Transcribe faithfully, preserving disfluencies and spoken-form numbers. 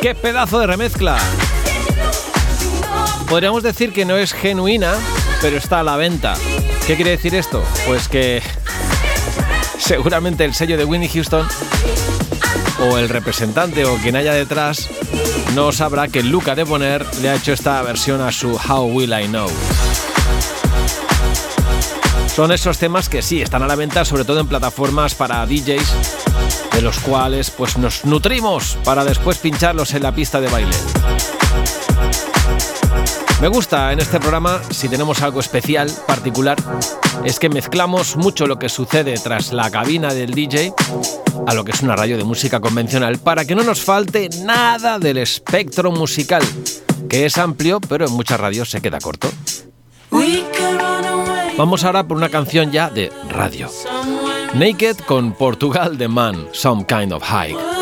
¡Qué pedazo de remezcla! Podríamos decir que no es genuina, pero está a la venta. ¿Qué quiere decir esto? Pues que seguramente el sello de Whitney Houston o el representante o quien haya detrás no sabrá que Luca de Bonaire le ha hecho esta versión a su How Will I Know. Son esos temas que sí están a la venta, sobre todo en plataformas para D Js, de los cuales pues nos nutrimos para después pincharlos en la pista de baile. Me gusta en este programa, si tenemos algo especial, particular, es que mezclamos mucho lo que sucede tras la cabina del D J a lo que es una radio de música convencional, para que no nos falte nada del espectro musical, que es amplio, pero en muchas radios se queda corto. Vamos ahora por una canción ya de radio. Naked con Portugal The Man, Some Kind of High.